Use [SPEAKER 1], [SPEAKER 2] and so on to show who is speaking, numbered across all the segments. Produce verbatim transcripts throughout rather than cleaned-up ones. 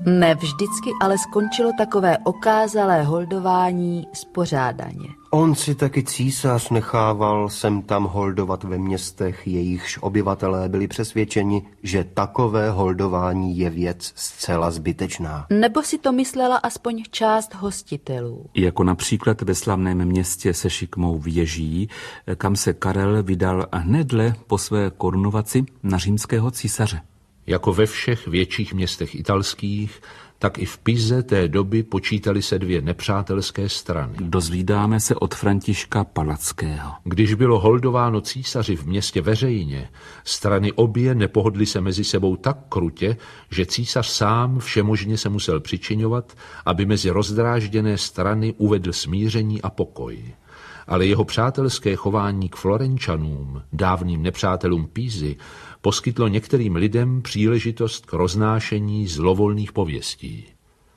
[SPEAKER 1] Ne vždycky ale skončilo takové okázalé holdování spořádaně.
[SPEAKER 2] On si taky císař nechával sem tam holdovat ve městech, jejichž obyvatelé byli přesvědčeni, že takové holdování je věc zcela zbytečná.
[SPEAKER 1] Nebo si to myslela aspoň část hostitelů.
[SPEAKER 3] Jako například ve slavném městě se šikmou věží, kam se Karel vydal hnedle po své korunovaci na římského císaře.
[SPEAKER 4] Jako ve všech větších městech italských, tak i v Pize té doby počítali se dvě nepřátelské strany.
[SPEAKER 3] Dozvídáme se od Františka Palackého.
[SPEAKER 4] Když bylo holdováno císaři v městě veřejně, strany obě nepohodly se mezi sebou tak krutě, že císař sám všemožně se musel přičiňovat, aby mezi rozdrážděné strany uvedl smíření a pokoj. Ale jeho přátelské chování k Florenčanům, dávným nepřátelům Pízy, poskytlo některým lidem příležitost k roznášení zlovolných pověstí.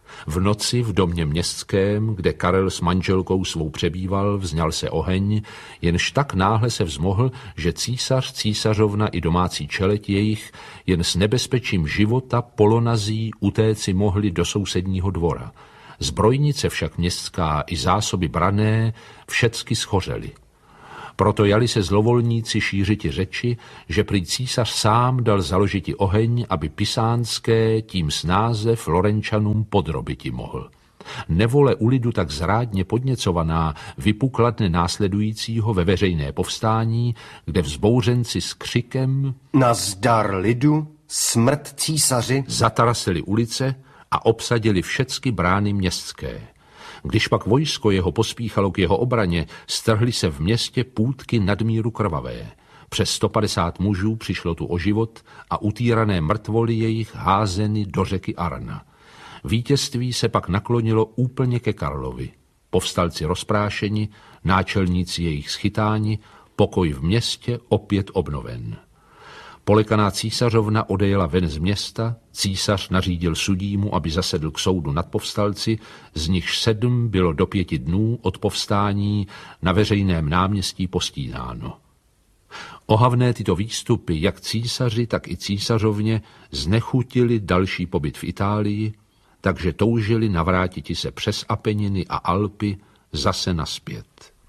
[SPEAKER 4] V noci v domě městském, kde Karel s manželkou svou přebýval, vzňal se oheň, jenž tak náhle se vzmohl, že císař, císařovna i domácí čeleť jejich jen s nebezpečím života polonazí utéci mohli do sousedního dvora. Zbrojnice však městská i zásoby branné všecky schořely. Proto jali se zlovolníci šířiti řeči, že prý císař sám dal založiti oheň, aby pisánské tím snáze Florenčanům podrobiti mohl. Nevole u lidu tak zrádně podněcovaná vypukla dne následujícího ve veřejné povstání, kde vzbouřenci s křikem
[SPEAKER 2] Nazdar lidu, smrt císaři
[SPEAKER 4] zatarasili ulice a obsadili všecky brány městské. Když pak vojsko jeho pospíchalo k jeho obraně, strhly se v městě půtky nadmíru krvavé. Přes sto padesát mužů přišlo tu o život a utýrané mrtvoly jejich házeny do řeky Arna. Vítězství se pak naklonilo úplně ke Karlovi. Povstalci rozprášeni, náčelníci jejich schytáni, pokoj v městě opět obnoven. Polekaná císařovna odejela ven z města, císař nařídil sudímu, aby zasedl k soudu nad povstalci, z nichž sedm bylo do pěti dnů od povstání na veřejném náměstí postínáno. Ohavné tyto výstupy, jak císaři, tak i císařovně, znechutili další pobyt v Itálii, takže toužili navrátiti se přes Apeniny a Alpy zase naspět.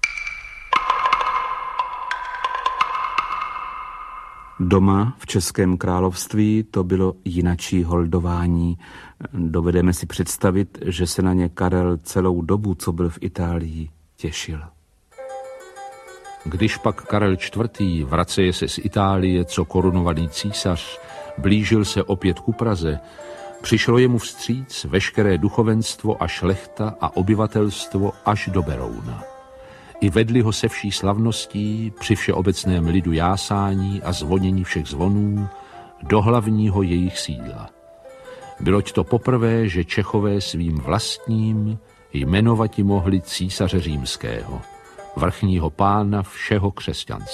[SPEAKER 3] Doma v Českém království to bylo jinačí holdování. Dovedeme si představit, že se na ně Karel celou dobu, co byl v Itálii, těšil.
[SPEAKER 4] Když pak Karel čtvrtý vraceje se z Itálie, co korunovaný císař, blížil se opět ku Praze, přišlo jemu vstříc veškeré duchovenstvo a šlechta a obyvatelstvo až do Berouna. I vedli ho se vší slavností při všeobecném lidu jásání a zvonění všech zvonů do hlavního jejich sídla. Byloť to poprvé, že Čechové svým vlastním jmenovati mohli císaře římského, vrchního pána všeho křesťanství.